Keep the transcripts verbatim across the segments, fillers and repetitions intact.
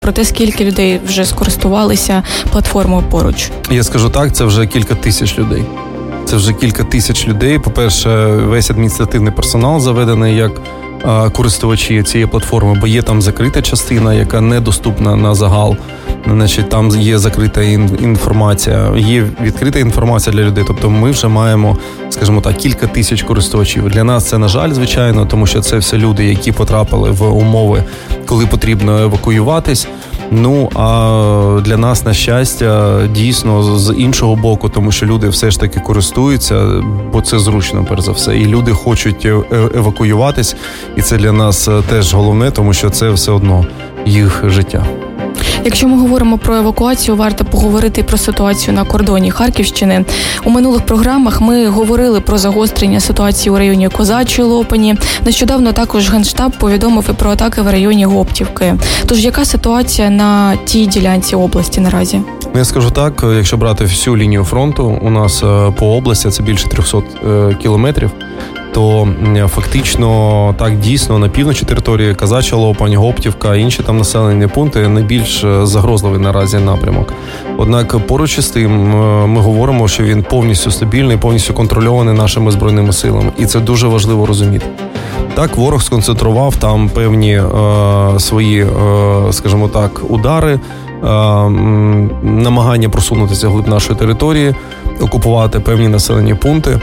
про те, скільки людей вже скористувалися платформою поруч? Я скажу так, це вже кілька тисяч людей. Це вже кілька тисяч людей. По-перше, весь адміністративний персонал заведений як а, користувачі цієї платформи, бо є там закрита частина, яка недоступна на загал. Значить, там є закрита інформація, є відкрита інформація для людей. Тобто ми вже маємо, скажімо так, кілька тисяч користувачів. Для нас це, на жаль, звичайно, тому що це все люди, які потрапили в умови, коли потрібно евакуюватись. Ну, а для нас, на щастя, дійсно, з іншого боку, тому що люди все ж таки користуються, бо це зручно, перш за все. І люди хочуть евакуюватись, і це для нас теж головне, тому що це все одно їх життя. Якщо ми говоримо про евакуацію, варто поговорити про ситуацію на кордоні Харківщини. У минулих програмах ми говорили про загострення ситуації у районі Козачої Лопані. Нещодавно також Генштаб повідомив і про атаки в районі Гоптівки. Тож яка ситуація на тій ділянці області наразі? Я скажу так, якщо брати всю лінію фронту, у нас по області це більше триста кілометрів, то фактично так дійсно на півночі території Козача Лопань, Гоптівка, інші там населені пункти найбільш загрозливий наразі напрямок. Однак поруч із тим ми говоримо, що він повністю стабільний, повністю контрольований нашими збройними силами. І це дуже важливо розуміти. Так, ворог сконцентрував там певні е, свої, е, скажімо так, удари, е, намагання просунутися вглиб нашої території, окупувати певні населені пункти.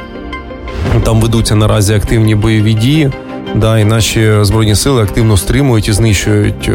Там ведуться наразі активні бойові дії, да, і наші збройні сили активно стримують і знищують е,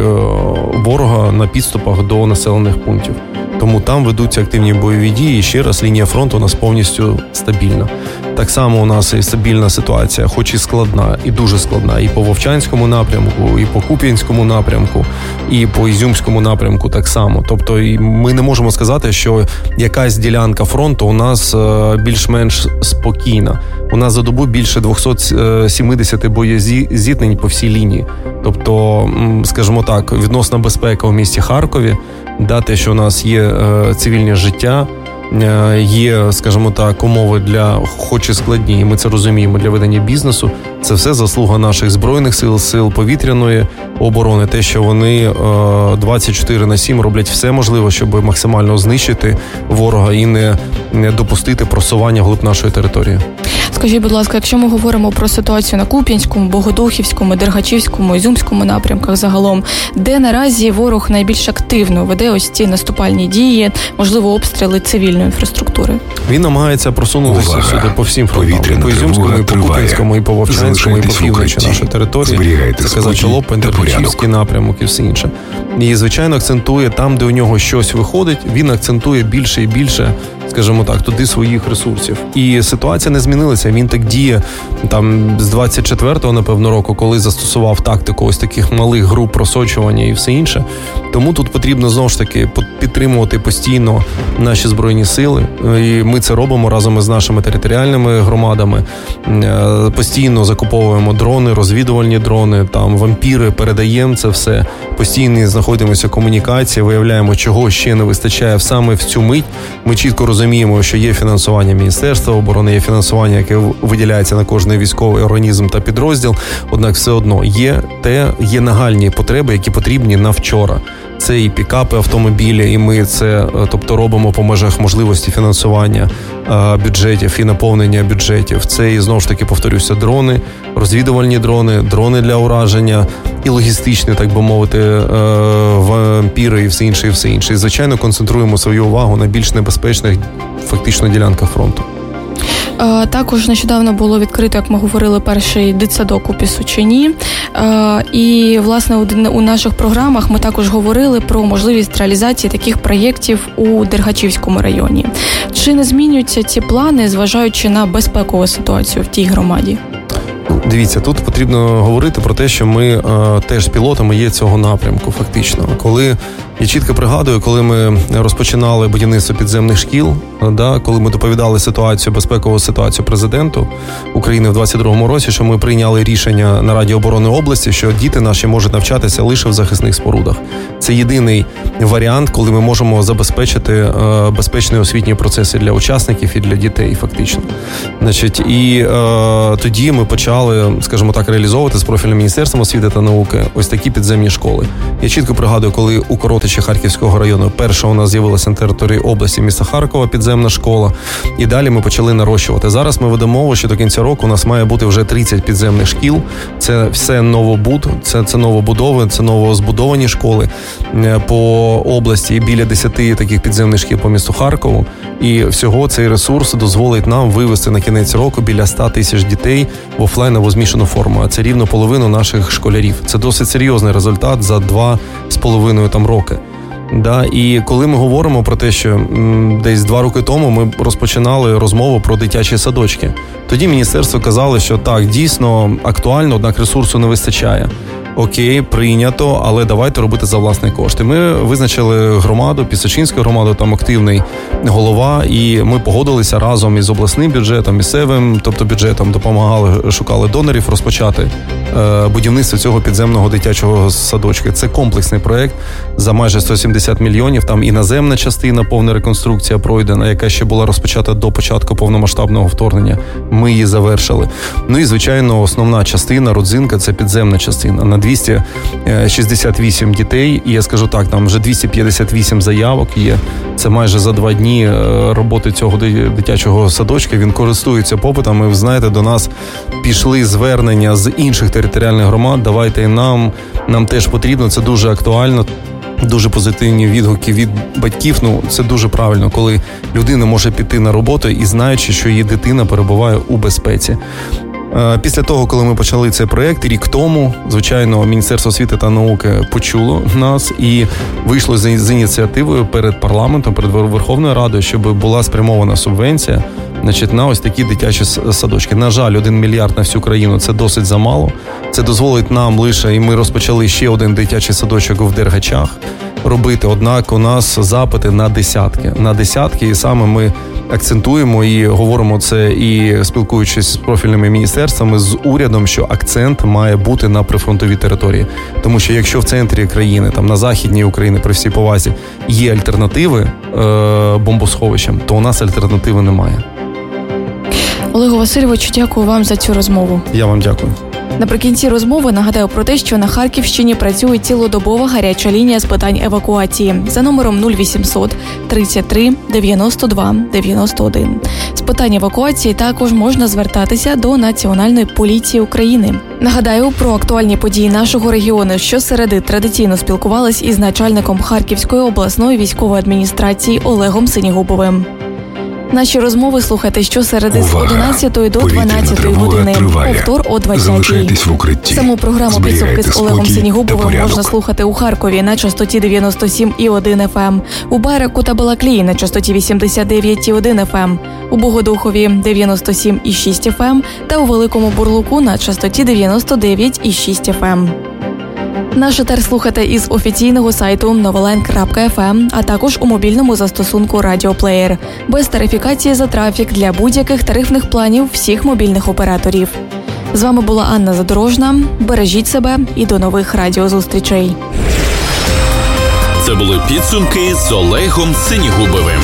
ворога на підступах до населених пунктів. Тому там ведуться активні бойові дії, і ще раз, лінія фронту у нас повністю стабільна. Так само у нас і стабільна ситуація, хоч і складна, і дуже складна, і по Вовчанському напрямку, і по Куп'янському напрямку, і по Ізюмському напрямку так само. Тобто ми не можемо сказати, що якась ділянка фронту у нас більш-менш спокійна. У нас за добу більше двісті сімдесят боєзіткнень по всій лінії. Тобто, скажімо так, відносна безпека у місті Харкові, да, те, що у нас є е, цивільне життя, е, є, скажімо так, умови для, хоч і складні, і ми це розуміємо, для ведення бізнесу, це все заслуга наших збройних сил, сил повітряної оборони, те, що вони е, двадцять чотири на сім роблять все можливе, щоб максимально знищити ворога і не, не допустити просування вглиб нашої території. Скажіть, будь ласка, якщо ми говоримо про ситуацію на Куп'янському, Богодухівському, Дергачівському, Ізюмському напрямках загалом, де наразі ворог найбільш активно веде ось ці наступальні дії, можливо, обстріли цивільної інфраструктури? Він намагається просунутися Увага. сюди по всім фронтам. По Ізюмському, і по Куп'янському, і по Вовчанському, і по півночі нашої території. Це Козача Лопань, Дергачівський напрямок і все інше. І, звичайно, акцентує там, де у нього щось виходить, він акцентує більше і більше, скажімо так, туди своїх ресурсів. І ситуація не змінилася. Він так діє там з двадцять четвертого, напевно, року, коли застосував тактику ось таких малих груп просочування і все інше. Тому тут потрібно, знову ж таки, підтримувати постійно наші збройні сили. І ми це робимо разом із нашими територіальними громадами. Постійно закуповуємо дрони, розвідувальні дрони, там вампіри, передаємо це все. Постійно знаходимося в комунікації, виявляємо, чого ще не вистачає саме в цю мить. Ми чітко розуміємо, що є фінансування Міністерства оборони, є фінансування, яке виділяється на кожний військовий організм та підрозділ. Однак все одно є те, є нагальні потреби, які потрібні на вчора. Це і пікапи, автомобілі, і ми це, тобто, робимо по межах можливості фінансування а, бюджетів і наповнення бюджетів. Це і, знову ж таки, повторюся, дрони, розвідувальні дрони, дрони для ураження і логістичні, так би мовити, вампіри і все інше, і все інше. І, звичайно, концентруємо свою увагу на більш небезпечних, фактично, ділянках фронту. Також нещодавно було відкрито, як ми говорили, перший дитсадок у Пісочині. І, власне, у наших програмах ми також говорили про можливість реалізації таких проєктів у Дергачівському районі. Чи не змінюються ці плани, зважаючи на безпекову ситуацію в тій громаді? Дивіться, тут потрібно говорити про те, що ми е, теж пілотами є цього напрямку, фактично. Коли, я чітко пригадую, коли ми розпочинали будівництво підземних шкіл, да, коли ми доповідали ситуацію, безпекову ситуацію президенту України в двадцять другому році, що ми прийняли рішення на Раді оборони області, що діти наші можуть навчатися лише в захисних спорудах. Це єдиний варіант, коли ми можемо забезпечити безпечні освітні процеси для учасників і для дітей, фактично. Значить, і е, тоді ми почали, скажімо так, реалізовувати з профільним Міністерством освіти та науки ось такі підземні школи. Я чітко пригадую, коли у Коротичі Харківського району перша у нас з'явилася на території області міста Харкова підземна школа, і далі ми почали нарощувати. Зараз ми ведемо мову, що до кінця року у нас має бути вже тридцять підземних шкіл. Це все новобуд, це, це новобудови, це новозбудовані школи по області, і біля десяти таких підземних шкіл по місту Харкову. І всього цей ресурс дозволить нам вивести на кінець року біля ста тисяч дітей в офлайнову змішану форму. А це рівно половину наших школярів. Це досить серйозний результат за два з половиною там роки. Да, і коли ми говоримо про те, що м, десь два роки тому ми розпочинали розмову про дитячі садочки, тоді міністерство казало, що так, дійсно актуально, однак ресурсу не вистачає. Окей, прийнято, але давайте робити за власні кошти. Ми визначили громаду, Пісочинську громаду, там активний голова, і ми погодилися разом із обласним бюджетом, місцевим, тобто бюджетом, допомагали, шукали донорів розпочати е, будівництво цього підземного дитячого садочка. Це комплексний проєкт за майже сто сімдесят мільйонів, там і наземна частина, повна реконструкція пройдена, яка ще була розпочата до початку повномасштабного вторгнення. Ми її завершили. Ну і, звичайно, основна частина, родзинка, це підземна частина. На двісті шістдесят вісім дітей, і я скажу так, там вже двісті п'ятдесят вісім заявок є. Це майже за два дні роботи цього дитячого садочка. Він користується попитом. І, ви знаєте, до нас пішли звернення з інших територіальних громад. Давайте і нам, нам теж потрібно, це дуже актуально. Дуже позитивні відгуки від батьків. Ну, це дуже правильно, коли людина може піти на роботу і знаючи, що її дитина перебуває у безпеці. Після того, коли ми почали цей проєкт, рік тому, звичайно, Міністерство освіти та науки почуло нас і вийшло з, з ініціативою перед парламентом, перед Верховною Радою, щоб була спрямована субвенція, значить, на ось такі дитячі садочки. На жаль, один мільярд на всю країну – це досить замало. Це дозволить нам лише, і ми розпочали ще один дитячий садочок в Дергачах робити. Однак у нас запити на десятки. На десятки, і саме ми акцентуємо і говоримо це, і спілкуючись з профільними міністерствами, з урядом, що акцент має бути на прифронтовій території. Тому що якщо в центрі країни, там на західній Україні, при всій повазі, є альтернативи е- бомбосховищам, то у нас альтернативи немає. Олегу Васильовичу, дякую вам за цю розмову. Я вам дякую. Наприкінці розмови нагадаю про те, що на Харківщині працює цілодобова гаряча лінія з питань евакуації за номером нуль вісімсот тридцять три дев'яносто два дев'яносто один. З питань евакуації також можна звертатися до Національної поліції України. Нагадаю про актуальні події нашого регіону. Щосереди традиційно спілкувались із начальником Харківської обласної військової адміністрації Олегом Синігубовим. Наші розмови слухайте щосереди з одинадцятої до дванадцятої години, повтор о двадцятій. Саму програму «Підсумки з Олегом Синігубовим» можна слухати у Харкові на частоті дев'яносто сім і один еф ем, у Байраку та Балаклії на частоті вісімдесят дев'ять і один еф ем, у Богодухові дев'яносто сім і шість еф ем та у Великому Бурлуку на частоті дев'яносто дев'ять і шість еф ем. Наш етер слухайте із офіційного сайту новолайн крапка еф ем, а також у мобільному застосунку «Радіоплеєр». Без тарифікації за трафік для будь-яких тарифних планів всіх мобільних операторів. З вами була Анна Задорожна. Бережіть себе і до нових радіозустрічей. Це були підсумки з Олегом Синігубовим.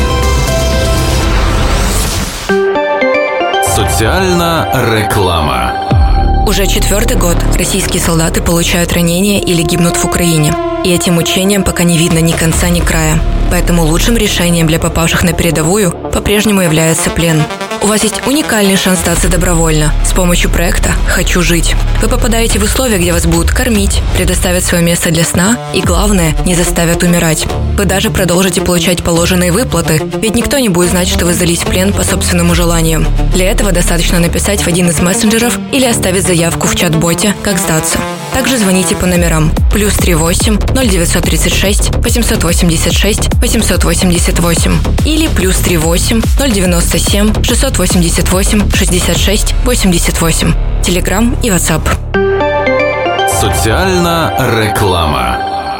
Соціальна реклама. Уже четвертый год российские солдаты получают ранения или гибнут в Украине. И этим мучениям пока не видно ни конца, ни края. Поэтому лучшим решением для попавших на передовую по-прежнему является плен. У вас есть уникальный шанс сдаться добровольно с помощью проекта «Хочу жить». Вы попадаете в условия, где вас будут кормить, предоставят свое место для сна и, главное, не заставят умирать. Вы даже продолжите получать положенные выплаты, ведь никто не будет знать, что вы сдались в плен по собственному желанию. Для этого достаточно написать в один из мессенджеров или оставить заявку в чат-боте «Как сдаться». Также звоните по номерам плюс три восемь ноль девятьсот тридцать шесть восемьсот восемьдесят шесть восемьсот восемьдесят восемь или плюс три восемь ноль девяносто семь шестьсот восемьдесят восемь шестьдесят шесть восемьдесят восемь. Телеграм и WhatsApp. Соціальна реклама.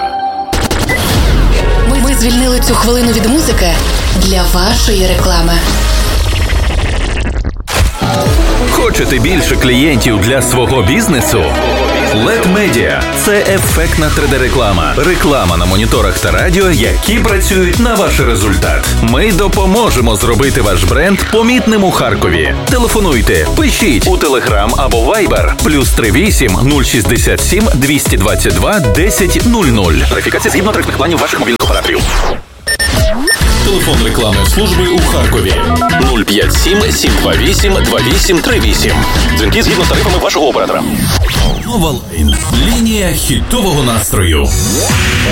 Ми звільнили цю хвилину від музики для вашої реклами. Хочете більше клієнтів для свого бізнесу? лед Media – це ефектна три де-реклама. Реклама на моніторах та радіо, які працюють на ваш результат. Ми допоможемо зробити ваш бренд помітним у Харкові. Телефонуйте, пишіть у Telegram або Viber плюс три вісім нуль шістдесят сім двісті двадцять два десять нуль нуль. Верифікація згідно тарифних планів ваших мобільних операторів. Телефон рекламної служби у Харкові нуль п'ять сім сім два вісім два вісім три вісім. Дзвінки згідно з тарифами вашого оператора. Нова Лайн. Лінія хітового настрою.